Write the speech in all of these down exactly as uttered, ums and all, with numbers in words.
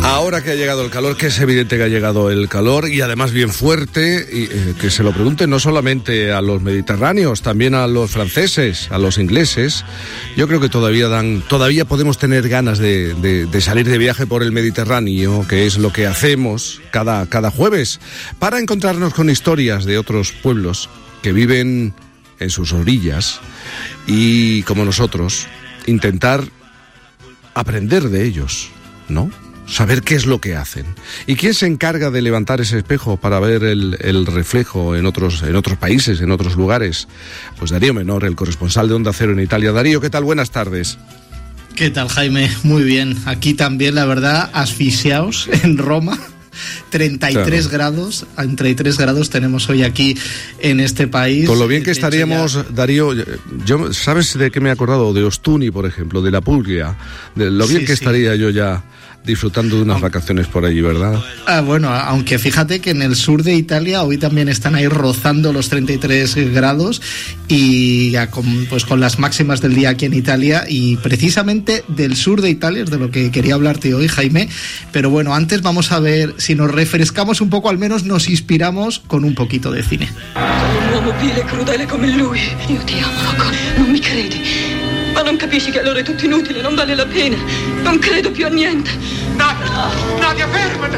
Ahora que ha llegado el calor, que es evidente que ha llegado el calor y además bien fuerte, y eh, que se lo pregunten no solamente a los mediterráneos, también a los franceses, a los ingleses. Yo creo que todavía dan, todavía podemos tener ganas de, de, de salir de viaje por el Mediterráneo, que es lo que hacemos cada, cada jueves, para encontrarnos con historias de otros pueblos que viven en sus orillas y, como nosotros, intentar aprender de ellos, ¿no? Saber qué es lo que hacen. ¿Y quién se encarga de levantar ese espejo para ver el, el reflejo en otros, en otros países, en otros lugares? Pues Darío Menor, el corresponsal de Onda Cero en Italia. Darío, ¿qué tal? Buenas tardes. ¿Qué tal, Jaime? Muy bien. Aquí también, la verdad, asfixiados en Roma. treinta y tres claro. grados, treinta y tres grados tenemos hoy aquí en este país. Con lo bien que estaríamos, ya... Darío, yo, ¿sabes de qué me he acordado? De Ostuni, por ejemplo, de la Puglia, de lo bien sí, que sí. estaría yo ya disfrutando de unas ah, vacaciones por allí, ¿verdad? Ah, bueno, aunque fíjate que en el sur de Italia hoy también están ahí rozando los treinta y tres grados y ya con, pues con las máximas del día aquí en Italia, y precisamente del sur de Italia es de lo que quería hablarte hoy, Jaime. Pero bueno, antes vamos a ver si nos refrescamos un poco, al menos nos inspiramos con un poquito de cine. Un uomo vile e crudele come lui. Io ti amo, Rocco, non mi credi? Ma non capisci che allora è tutto inutile, non vale la pena. Non credo più a niente. Nadia, Nadia, fermati!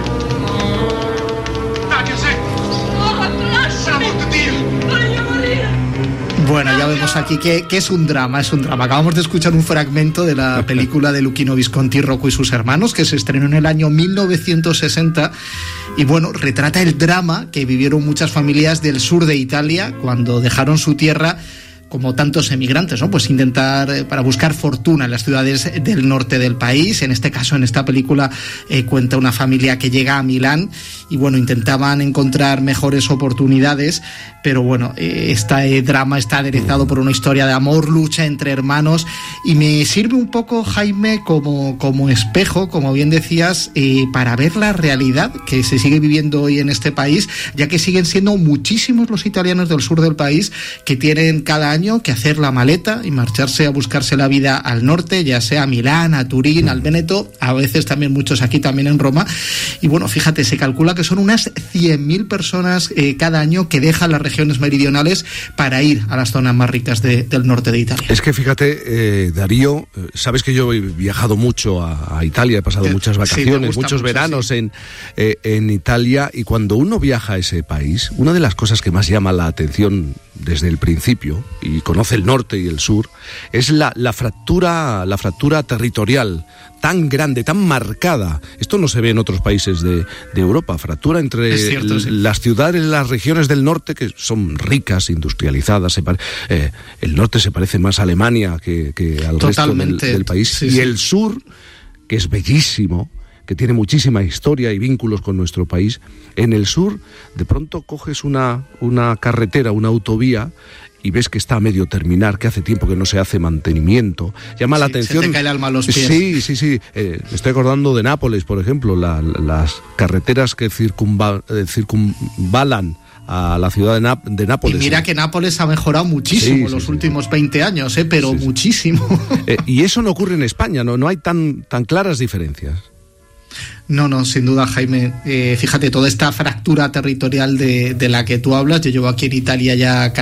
Nadia, senti! Oh, lasciami! Per amor di Dio! Voglio morire! Bueno, ya vemos aquí que, que es un drama, es un drama. Acabamos de escuchar un fragmento de la película de Luchino Visconti, Rocco y sus hermanos, que se estrenó en el año mil novecientos sesenta y bueno, retrata el drama que vivieron muchas familias del sur de Italia cuando dejaron su tierra, como tantos emigrantes, ¿no? Pues intentar eh, para buscar fortuna en las ciudades del norte del país. En este caso, en esta película, eh, cuenta una familia que llega a Milán y bueno, intentaban encontrar mejores oportunidades, pero bueno, eh, este drama está aderezado por una historia de amor, lucha entre hermanos, y me sirve un poco, Jaime, como, como espejo, como bien decías, eh, para ver la realidad que se sigue viviendo hoy en este país, ya que siguen siendo muchísimos los italianos del sur del país que tienen cada año que hacer la maleta y marcharse a buscarse la vida al norte, ya sea a Milán, a Turín, al Véneto, a veces también muchos aquí también en Roma. Y bueno, fíjate, se calcula que son unas cien mil personas eh, cada año que dejan las regiones meridionales para ir a las zonas más ricas de, del norte de Italia. Es que fíjate, eh, Darío, sabes que yo he viajado mucho a, a Italia, he pasado eh, muchas vacaciones, sí, muchos mucho, veranos sí. en, eh, en Italia, y cuando uno viaja a ese país, una de las cosas que más llama la atención desde el principio, y conoce el norte y el sur, es la, la fractura, la fractura territorial tan grande, tan marcada. Esto no se ve en otros países de, de Europa. Fractura entre cierto, sí. las ciudades, las regiones del norte, que son ricas, industrializadas. Se pare, eh, el norte se parece más a Alemania que, que al Totalmente. resto del, del país. Sí, y sí. el sur, que es bellísimo, que tiene muchísima historia y vínculos con nuestro país. En el sur, de pronto coges una, una carretera, una autovía, y ves que está a medio terminar, que hace tiempo que no se hace mantenimiento. Llama sí, la atención. Se te cae el alma a los pies. Sí, sí, sí. Eh, estoy acordando de Nápoles, por ejemplo, la, las carreteras que circunva, eh, circunvalan a la ciudad de, Nap- de Nápoles. Y mira ¿eh? que Nápoles ha mejorado muchísimo sí, en los sí, últimos sí. veinte años, ¿eh? pero sí, sí. muchísimo. Eh, y eso no ocurre en España, no, no hay tan, tan claras diferencias. No, no, sin duda, Jaime. Eh, fíjate, toda esta fractura territorial de, de la que tú hablas, yo llevo aquí en Italia ya